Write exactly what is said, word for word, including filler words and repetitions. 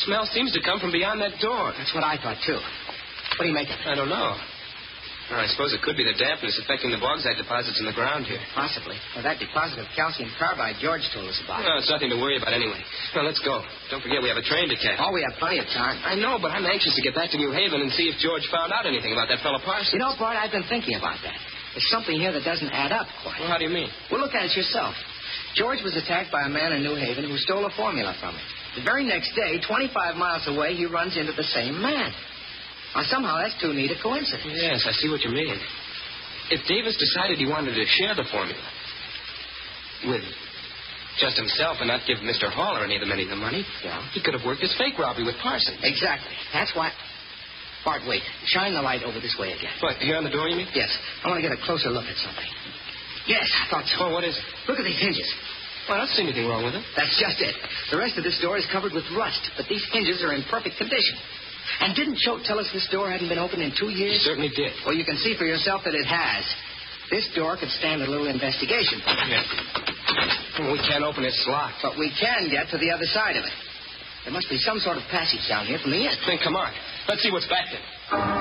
smell seems to come from beyond that door. That's what I thought, too. What do you make of it? I don't know. Well, I suppose it could be the dampness affecting the bauxite deposits in the ground here. Possibly. Well, that deposit of calcium carbide George told us about. Well, it's nothing to worry about anyway. Well, let's go. Don't forget we have a train to catch. Oh, we have plenty of time. I know, but I'm anxious to get back to New Haven and see if George found out anything about that fellow Parsons. You know, Bart, I've been thinking about that. There's something here that doesn't add up quite. Well, how do you mean? Well, look at it yourself. George was attacked by a man in New Haven who stole a formula from him. The very next day, twenty-five miles away, he runs into the same man. Now, somehow, that's too neat a coincidence. Yes, I see what you mean. If Davis decided he wanted to share the formula with just himself and not give Mister Hall or any of the men the money, yeah, he could have worked his fake robbery with Parsons. Exactly. That's why... Bart, wait. Shine the light over this way again. What, here on the door, you mean? Yes. I want to get a closer look at something. Yes, I thought so. Oh, what is it? Look at these hinges. Well, I don't see anything wrong with them. That's just it. The rest of this door is covered with rust, but these hinges are in perfect condition. And didn't Choate tell us this door hadn't been opened in two years? He certainly did. Well, you can see for yourself that it has. This door could stand a little investigation. Yeah. Well, we can't open it. It's locked. But we can get to the other side of it. There must be some sort of passage down here from the end. Then come on. Let's see what's back there.